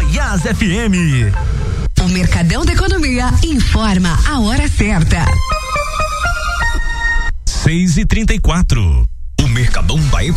Goiás FM. O Mercadão da Economia informa a hora certa. 6h34. O Mercadão da Economia